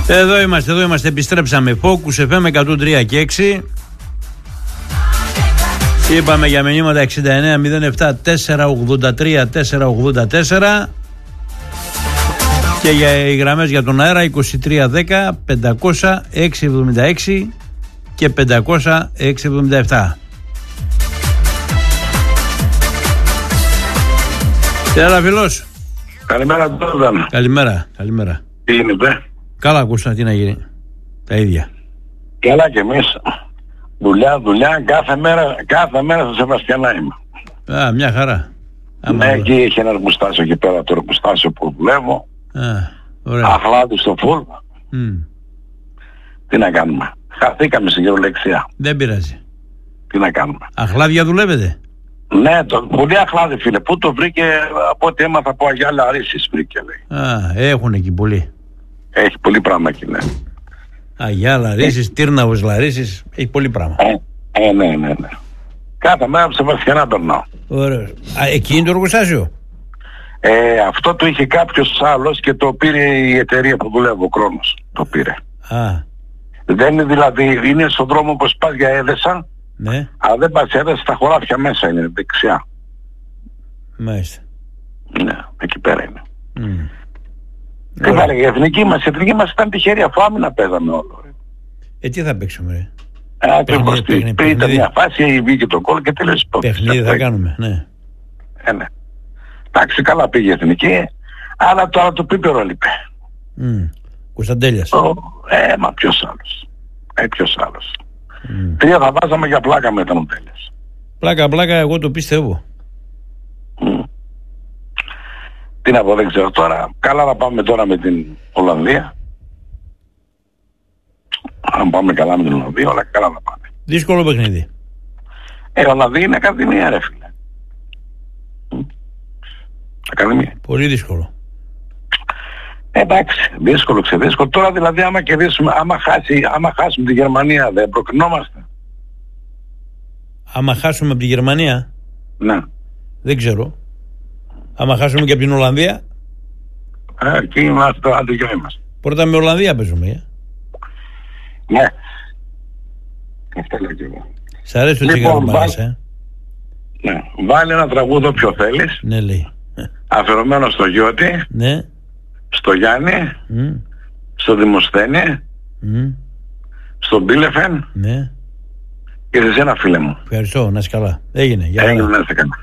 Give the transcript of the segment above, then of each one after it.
Εδώ είμαστε, επιστρέψαμε. Focus FM 103 και 6. Είπαμε για μηνύματα 6907 483 484 και για οι γραμμές για τον αέρα 2310 500 676 και 500 677. Έλα φίλος. Καλημέρα Τζόρνταν. Καλημέρα. Τι γίνεται? Καλά ακούσα, τι να γίνει. Τα ίδια. Καλά κι εμείς. Δουλειά, κάθε μέρα στο Σεβαστιανά είμαι. Α, μια χαρά. Ναι, εκεί έχει ένα εργοστάσιο εκεί πέρα, το εργοστάσιο που δουλεύω. Ωραία. Αχλάδι στο φουλ. Τι να κάνουμε. Χαθήκαμε στην κυριολεξία. Δεν πειράζει. Τι να κάνουμε. Αχλάδια δουλεύετε? Ναι, πολύ αχλάδι φίλε. Πού το βρήκε? Από ό,τι έμαθα από Αγιά Λαρίσης βρήκε, λέει. Έχουν εκεί πολύ. Έχει πολύ πράγμα εκεί, ναι. Αγιά Λαρίσης, Τύρναβος Λαρίσης, έχει πολύ πράγμα. Ναι. Κάθε μέρα από Σεβαστιανά περνάω. Ωραία. Εκεί είναι το εργοστάσιο? Αυτό το είχε κάποιος άλλος και το πήρε η εταιρεία που δουλεύω, ο Κρόνος. Το πήρε. Δεν είναι δηλαδή, είναι στον δρόμο που πας για Έδεσα. Ναι. Αλλά δεν πας Έδεσα, στα χωράφια μέσα είναι, δεξιά. Μάλιστα. Ναι, εκεί πέρα είναι. Τι θα λέγε, η εθνική μας ήταν τυχερή, αφού άμυνα παίζαμε όλο. Τι θα παίξουμε, ρε? Ακριβώς, ήταν μια φάση, βγήκε το κόλ και τέλος. Παιχνίδι θα κάνουμε, ναι. Ναι. Εντάξει, καλά πήγε η εθνική, αλλά τώρα το πίπερο λείπε. Κωνσταντέλιας. Μα ποιος άλλος. 3 θα βάζαμε για πλάκα με τον Τέλειας. Πλάκα, εγώ το πιστεύω. Τι να πω, δεν ξέρω τώρα. Καλά να πάμε τώρα με την Ολλανδία. Αν πάμε καλά με την Ολλανδία, όλα καλά να πάμε. Δύσκολο παιχνίδι. Η Ολλανδία είναι ακαδημία, ρε φίλε. Ακαδημία. Πολύ δύσκολο. Εντάξει, δύσκολο. Τώρα δηλαδή άμα κερδίσουμε, άμα χάσουμε τη Γερμανία, δεν προκρινόμαστε? Άμα χάσουμε από τη Γερμανία? Ναι. Δεν ξέρω. Άμα χάσουμε και από την Ολλανδία? Εκεί είμαστε, αντιγιό είμαστε. Πρώτα με Ολλανδία παίζουμε, Ναι. Αυτό λέω και εγώ. Σ' αρέσει το τσιγάρο μάλιστα, Ναι. Βάλει ένα τραγούδι όποιο θέλεις. Ναι, λέει. Αφιερωμένο στο Γιώτη. Ναι. Στο Γιάννη. Στο Δημοσθένη. Στον Μπίλεφεν. Ναι. Και σε εσένα, φίλε μου. Ευχαριστώ, να είσαι καλά. Έγινε, να είσαι καλά.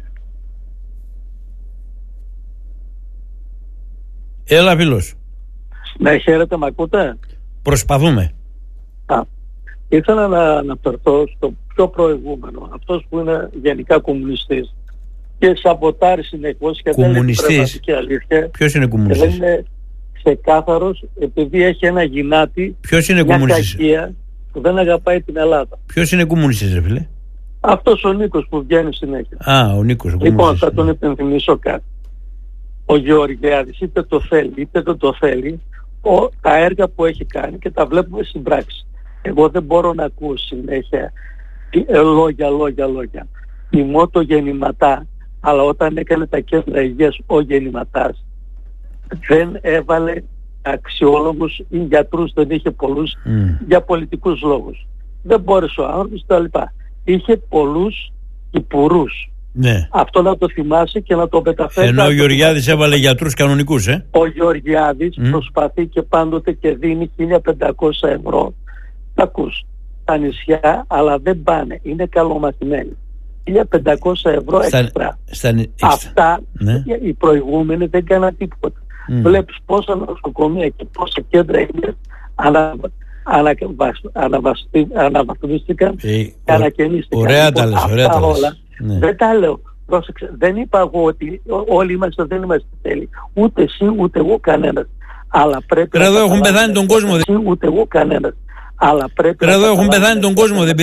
Έλα φίλος. Ναι, χαίρετε, μ' ακούτε? Προσπαθούμε. Ήθελα να αναφερθώ στο πιο προηγούμενο, αυτός που είναι γενικά κομμουνιστής και σαμποτάρει συνεχώς και δεν είναι πραγματική αλήθεια. Ποιος είναι κομμουνιστής? Και δεν είναι ξεκάθαρος, επειδή έχει ένα γυνάτι. Ποιος είναι μια κομμουνιστής? κακία που δεν αγαπάει την Ελλάδα. Ποιος είναι κομμουνιστής, ρε φίλε? Αυτός ο Νίκος που βγαίνει συνέχεια. Ο Νίκος. Λοιπόν, θα τον υπενθυμίσω κάτι. Ο Γεωργιάδης είτε το θέλει είτε δεν το θέλει, τα έργα που έχει κάνει και τα βλέπουμε στην πράξη. Εγώ δεν μπορώ να ακούω συνέχεια λόγια. Τιμώ το γεννηματά, αλλά όταν έκανε τα κέντρα υγείας ο γεννηματάς δεν έβαλε αξιόλογους ή γιατρούς, δεν είχε πολλούς για πολιτικούς λόγους. Δεν μπόρεσε ο άνθρωπος κτλ. Είχε πολλούς υπουργούς. Ναι. Αυτό να το θυμάσαι και να το μεταφέρει. Ενώ ο Γεωργιάδης έβαλε γιατρούς κανονικούς, Ο Γεωργιάδης προσπαθεί και πάντοτε και δίνει 1.500 ευρώ. Τα ακούς, τα νησιά, αλλά δεν πάνε. Είναι καλομαθημένοι. 1.500 ευρώ έξτρα. Αυτά οι προηγούμενοι δεν κάναν τίποτα. Βλέπεις πόσα νοσοκομεία και πόσα κέντρα είναι αναβαθμίστηκαν και ανακαινίστηκαν. Ωραία τα λες, ωραία τα λες. Δεν τα λέω. Πρόσεξε, δεν είπα εγώ ότι όλοι είμαστε, δεν είμαστε τέλειοι. Ούτε εσύ, ούτε εγώ κανένας. Αλλά πρέπει. Εδώ έχουν πεθάνει τον κόσμο. Ούτε εγώ κανένας. Αλλά πρέπει. Εδώ έχουν πεθάνει τον κόσμο.